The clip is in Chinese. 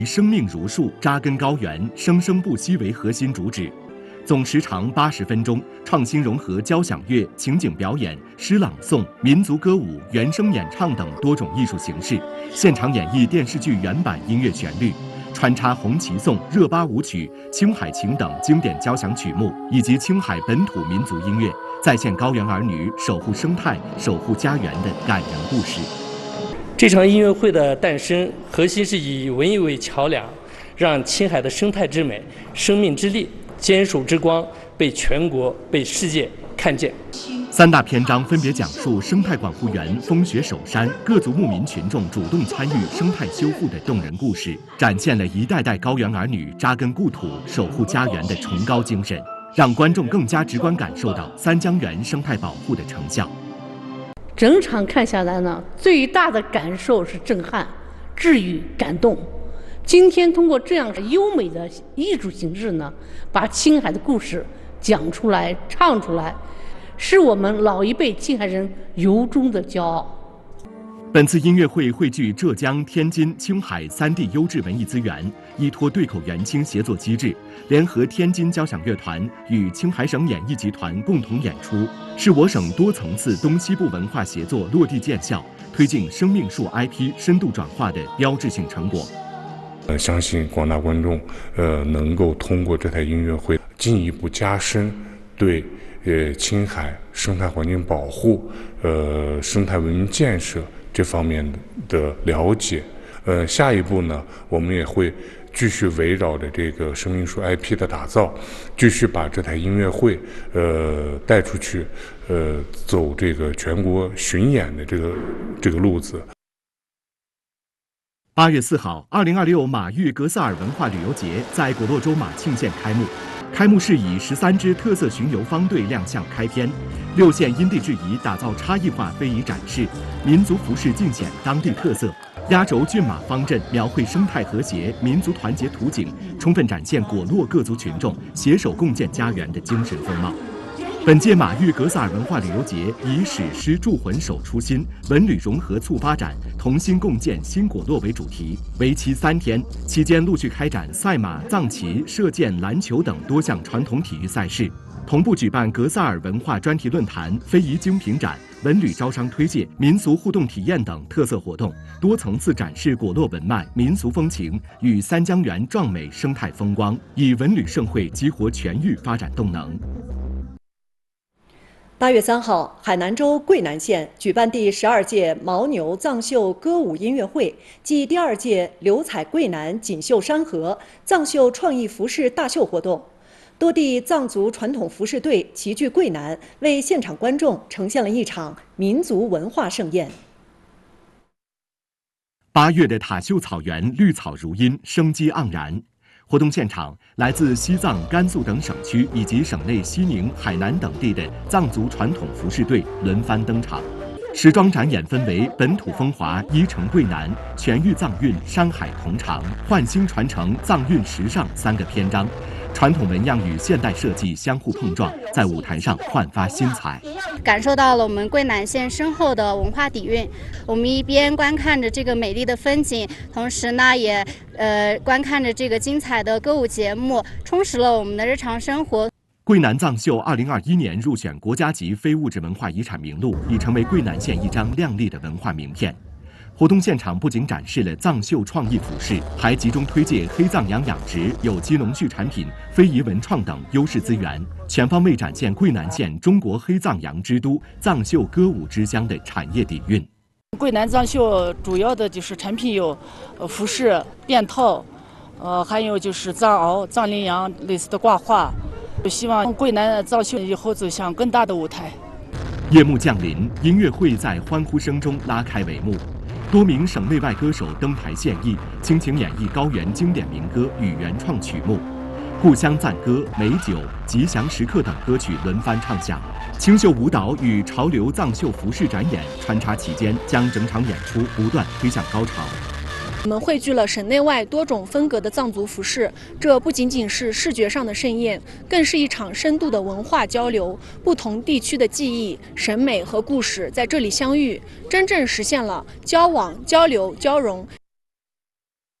以生命如树，扎根高原，生生不息为核心主旨。总时长80分钟，创新融合交响乐、情景表演、诗朗诵、民族歌舞、原声演唱等多种艺术形式，现场演绎电视剧原版音乐旋律，穿插红旗颂、热巴舞曲、青海情等经典交响曲目，以及青海本土民族音乐，再现高原儿女守护生态、守护家园的感人故事。 这场音乐会的诞生，核心是以文艺为桥梁，让青海的生态之美、生命之力、坚守之光被全国、被世界看见。 3大篇章分别讲述生态管护员风雪守山、各族牧民群众主动参与生态修复的动人故事，展现了一代代高原儿女扎根故土、守护家园的崇高精神，让观众更加直观感受到三江源生态保护的成效。 整场看下来呢，最大的感受是震撼、治愈、感动。今天通过这样优美的艺术形式呢，把青海的故事讲出来、唱出来，是我们老一辈青海人由衷的骄傲。 本次音乐会汇聚浙江、天津、青海3地优质文艺资源，依托对口援青协作机制，联合天津交响乐团与青海省演艺集团共同演出，是我省多层次东西部文化协作落地见效，推进生命树 IP 深度转化的标志性成果。 相信广大观众能够通过这台音乐会进一步加深对青海生态环境保护、生态文明建设这方面的了解。下一步呢，我们也会继续围绕着这个生命树 IP 的打造，继续把这台音乐会带出去，走这个全国巡演的这个路子。 8月4号，2026马育格萨尔文化旅游节在果洛州马庆县开幕。开幕式以13支特色巡游方队亮相开篇，6县因地制宜打造差异化非遗展示，民族服饰尽显当地特色，压轴骏马方阵描绘生态和谐、民族团结图景，充分展现果洛各族群众携手共建家园的精神风貌。本届马育格萨尔文化旅游节以史诗铸魂守初心，文旅融合促发展，同心共建新果洛为主题，为期3天。期间陆续开展赛马、藏旗、射箭、篮球等多项传统体育赛事，同步举办格萨尔文化专题论坛、非遗精品展、文旅招商推介、民俗互动体验等特色活动，多层次展示果洛文脉、民俗风情与三江源壮美生态风光，以文旅盛会激活全域发展动能。 8月3号，海南州桂南县举办第12届牦牛藏绣歌舞音乐会暨第2届流彩桂南锦绣山河藏绣创意服饰大秀活动。多地藏族传统服饰队齐聚桂南，为现场观众呈现了一场民族文化盛宴。 8月的塔秀草原绿草如茵，生机盎然。活动现场，来自西藏、甘肃等省区以及省内西宁、海南等地的藏族传统服饰队轮番登场。时装展演分为本土风华、衣城桂南、全域藏韵、山海同长、焕新传承、藏韵时尚3个篇章。传统纹样与现代设计相互碰撞，在舞台上焕发新彩。 感受到了我们桂南县深厚的文化底蕴。我们一边观看着这个美丽的风景，同时呢也观看着这个精彩的歌舞节目，充实了我们的日常生活。 桂南藏绣2021年入选国家级非物质文化遗产名录，已成为桂南县一张亮丽的文化名片。活动现场不仅展示了藏绣创意服饰，还集中推介黑藏羊养殖、有机农畜产品、非遗文创等优势资源，全方位展现桂南县中国黑藏羊之都、藏绣歌舞之乡的产业底蕴。 桂南藏绣主要的就是产品有服饰、辫套，还有就是藏獒、藏羚羊类似的挂画。希望桂南藏绣以后走向更大的舞台。 夜幕降临，音乐会在欢呼声中拉开帷幕。多名省内外歌手登台献艺，倾情演绎高原经典民歌与原创曲目，故乡赞歌、美酒、吉祥时刻等歌曲轮番唱响。清秀舞蹈与潮流藏绣服饰展演穿插其间，将整场演出不断推向高潮。 我们汇聚了省内外多种风格的藏族服饰，这不仅仅是视觉上的盛宴，更是一场深度的文化交流。不同地区的记忆、审美和故事在这里相遇，真正实现了交往、交流、交融。